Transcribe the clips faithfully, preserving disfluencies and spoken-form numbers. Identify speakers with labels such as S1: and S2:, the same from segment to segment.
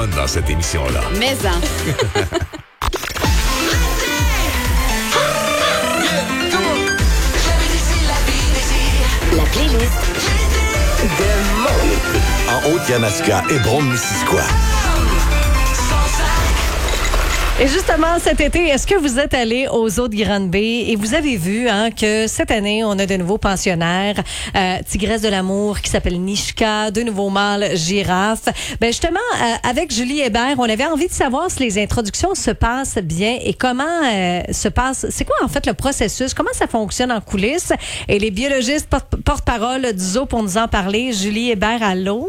S1: Dans cette émission-là.
S2: Mais en.
S3: La playlist de mon été.
S1: En Haute-Yamaska et Brome-Missisquoi.
S4: Et justement, cet été, est-ce que vous êtes allé aux eaux de Grande-Bay et vous avez vu hein, que cette année, on a de nouveaux pensionnaires, euh, tigresse de l'amour qui s'appelle Nishka, deux nouveaux mâles girafes. Ben justement, euh, avec Julie Hébert, on avait envie de savoir si les introductions se passent bien et comment euh, se passe, c'est quoi en fait le processus, comment ça fonctionne en coulisses. Et les biologistes porte-parole du zoo pour nous en parler. Julie Hébert, allô?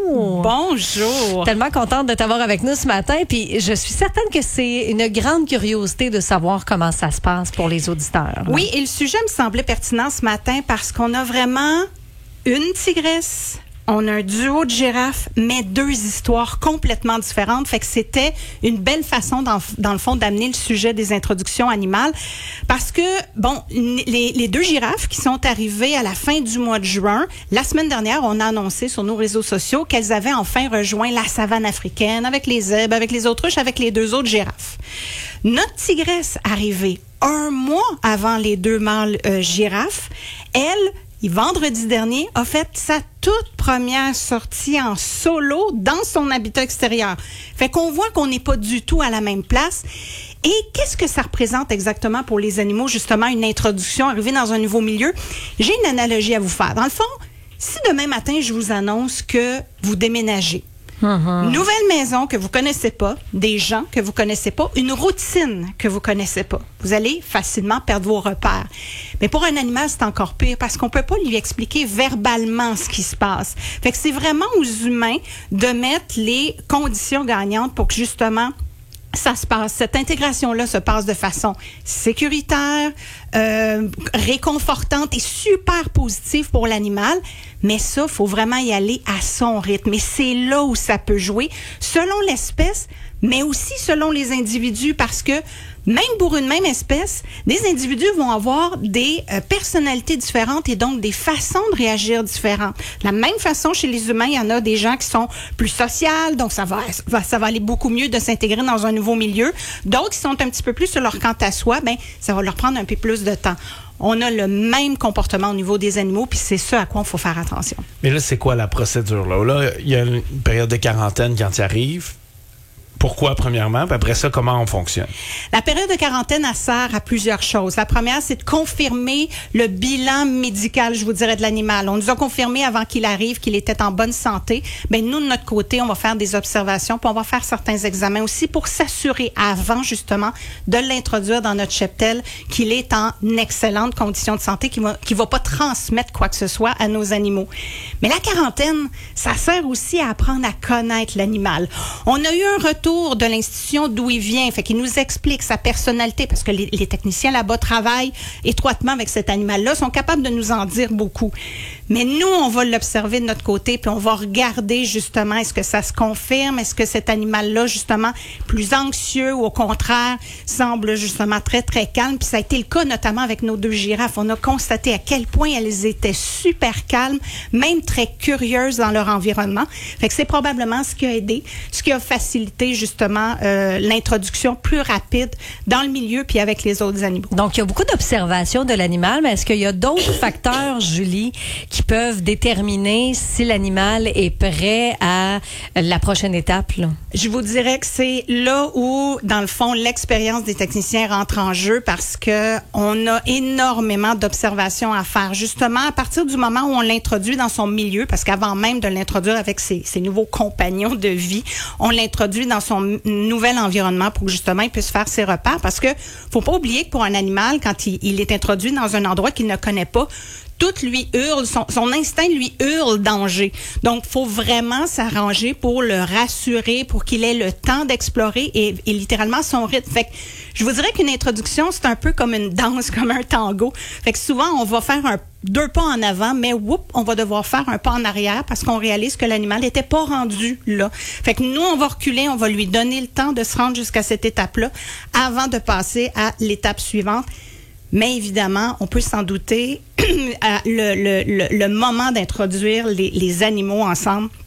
S2: Bonjour.
S4: Tellement contente de t'avoir avec nous ce matin. Puis je suis certaine que c'est une grande curiosité de savoir comment ça se passe pour les auditeurs.
S2: Oui, et le sujet me semblait pertinent ce matin parce qu'on a vraiment une tigresse, on a un duo de girafes, mais deux histoires complètement différentes. Fait que c'était une belle façon, dans, dans le fond, d'amener le sujet des introductions animales. Parce que, bon, les, les deux girafes qui sont arrivées à la fin du mois de juin, la semaine dernière, on a annoncé sur nos réseaux sociaux qu'elles avaient enfin rejoint la savane africaine avec les zèbres, avec les autruches, avec les deux autres girafes. Notre tigresse arrivée un mois avant les deux mâles euh, girafes, elle, vendredi dernier, a fait sa toute première sortie en solo dans son habitat extérieur. Fait qu'on voit qu'on n'est pas du tout à la même place. Et qu'est-ce que ça représente exactement pour les animaux, justement, une introduction, arriver dans un nouveau milieu? J'ai une analogie à vous faire. Dans le fond, si demain matin, je vous annonce que vous déménagez, Uh-huh. Nouvelle maison que vous connaissez pas, des gens que vous connaissez pas, une routine que vous connaissez pas. Vous allez facilement perdre vos repères. Mais pour un animal, c'est encore pire parce qu'on peut pas lui expliquer verbalement ce qui se passe. Fait que c'est vraiment aux humains de mettre les conditions gagnantes pour que justement ça se passe. Cette intégration-là se passe de façon sécuritaire, euh, réconfortante et super positive pour l'animal. Mais ça, faut vraiment y aller à son rythme. Et c'est là où ça peut jouer, selon l'espèce, mais aussi selon les individus, parce que même pour une même espèce, des individus vont avoir des euh, personnalités différentes et donc des façons de réagir différentes. De la même façon, chez les humains, il y en a des gens qui sont plus sociales, donc ça va, ça va aller beaucoup mieux de s'intégrer dans un nouveau milieu. D'autres qui sont un petit peu plus sur leur quant à soi, ben ça va leur prendre un peu plus de temps. On a le même comportement au niveau des animaux, puis c'est ça à quoi il faut faire attention.
S5: Mais là, c'est quoi la procédure? Là, là, il y a une période de quarantaine quand il arrive. Pourquoi, premièrement? Puis après ça, comment on fonctionne?
S2: La période de quarantaine, elle sert à plusieurs choses. La première, c'est de confirmer le bilan médical, je vous dirais, de l'animal. On nous a confirmé avant qu'il arrive qu'il était en bonne santé. Bien, nous, de notre côté, on va faire des observations, puis on va faire certains examens aussi pour s'assurer, avant, justement, de l'introduire dans notre cheptel, qu'il est en excellente condition de santé, qu'il va, qu'il va pas transmettre quoi que ce soit à nos animaux. Mais la quarantaine, ça sert aussi à apprendre à connaître l'animal. On a eu un retour de l'institution d'où il vient, fait qu'il nous explique sa personnalité, parce que les, les techniciens là-bas travaillent étroitement avec cet animal-là, sont capables de nous en dire beaucoup. Mais nous, on va l'observer de notre côté, puis on va regarder justement, est-ce que ça se confirme, est-ce que cet animal-là, justement, plus anxieux ou au contraire, semble justement très, très calme. Puis ça a été le cas notamment avec nos deux girafes. On a constaté à quel point elles étaient super calmes, même très curieuses dans leur environnement. Fait que c'est probablement ce qui a aidé, ce qui a facilité justement euh, l'introduction plus rapide dans le milieu puis avec les autres animaux.
S4: Donc, il y a beaucoup d'observations de l'animal, mais est-ce qu'il y a d'autres facteurs, Julie, qui peuvent déterminer si l'animal est prêt à la prochaine étape, là?
S2: Je vous dirais que c'est là où, dans le fond, l'expérience des techniciens rentre en jeu parce que on a énormément d'observations à faire. Justement, à partir du moment où on l'introduit dans son milieu, parce qu'avant même de l'introduire avec ses, ses nouveaux compagnons de vie, on l'introduit dans son nouvel environnement pour que justement il puisse faire ses repères. Parce que faut pas oublier que pour un animal, quand il, il est introduit dans un endroit qu'il ne connaît pas, tout lui hurle, son, son instinct lui hurle danger. Donc, faut vraiment s'arranger pour le rassurer, pour qu'il ait le temps d'explorer et, et littéralement son rythme. Fait que je vous dirais qu'une introduction, c'est un peu comme une danse, comme un tango. Fait que souvent, on va faire un deux pas en avant, mais whoop, on va devoir faire un pas en arrière parce qu'on réalise que l'animal n'était pas rendu là. Fait que nous, on va reculer, on va lui donner le temps de se rendre jusqu'à cette étape-là avant de passer à l'étape suivante. Mais évidemment, on peut s'en douter, le, le, le, le moment d'introduire les, les animaux ensemble,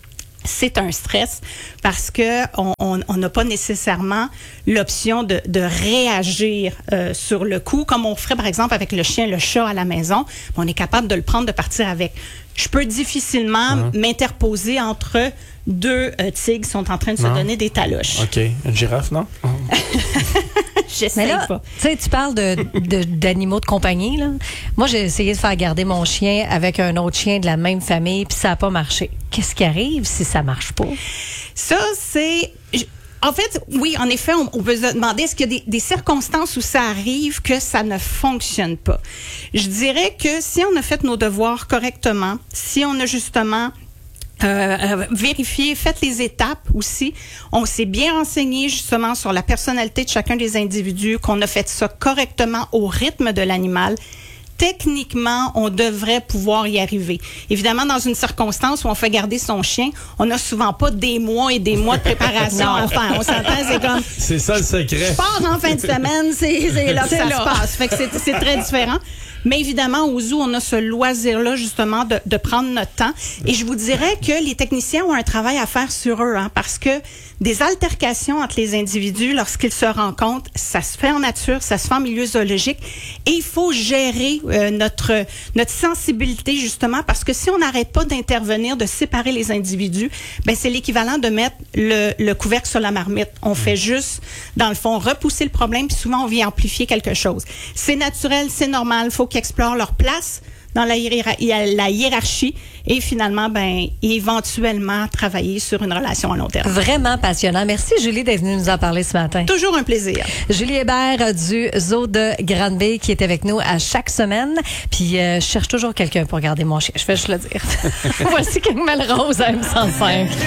S2: c'est un stress parce que on n'a pas nécessairement l'option de, de réagir euh, sur le coup, comme on ferait par exemple avec le chien, le chat à la maison. On est capable de le prendre, de partir avec. Je peux difficilement mmh. m'interposer entre deux euh, tigres qui sont en train de
S5: non.
S2: se donner des taloches.
S5: OK. Une girafe, non?
S2: J'essaie pas.
S4: Tu sais, tu parles de, de, d'animaux de compagnie, là. Moi, j'ai essayé de faire garder mon chien avec un autre chien de la même famille, puis ça n'a pas marché. Qu'est-ce qui arrive si ça marche pas?
S2: Ça, c'est... En fait, oui, en effet, on, on peut se demander est-ce qu'il y a des, des circonstances où ça arrive que ça ne fonctionne pas. Je dirais que si on a fait nos devoirs correctement, si on a justement Euh, euh, vérifier, faites les étapes aussi. On s'est bien renseigné justement sur la personnalité de chacun des individus, qu'on a fait ça correctement au rythme de l'animal. Techniquement, on devrait pouvoir y arriver. Évidemment, dans une circonstance où on fait garder son chien, on n'a souvent pas des mois et des mois de préparation à faire. On s'entend, c'est comme...
S5: C'est ça le secret.
S2: Je pars en fin de semaine, c'est, c'est là que ça se passe. Fait que c'est, c'est très différent. Mais évidemment, au zoo, on a ce loisir-là, justement, de, de prendre notre temps. Et je vous dirais que les techniciens ont un travail à faire sur eux, hein, parce que des altercations entre les individus, lorsqu'ils se rencontrent, ça se fait en nature, ça se fait en milieu zoologique. Et il faut gérer euh, notre, notre sensibilité, justement, parce que si on n'arrête pas d'intervenir, de séparer les individus, ben c'est l'équivalent de mettre le, le couvercle sur la marmite. On fait juste, dans le fond, repousser le problème, puis souvent, on vient amplifier quelque chose. C'est naturel, c'est normal, il faut qu'ils explorent leur place dans la, hiérar- la hiérarchie et finalement, ben, éventuellement travailler sur une relation à long terme.
S4: Vraiment passionnant. Merci, Julie, d'être venue nous en parler ce matin.
S2: Toujours un plaisir.
S4: Julie Hébert du Zoo de Granby qui est avec nous à chaque semaine. Puis, euh, je cherche toujours quelqu'un pour garder mon chien. Je vais juste le dire. Voici Camille Melrose à M cent cinq.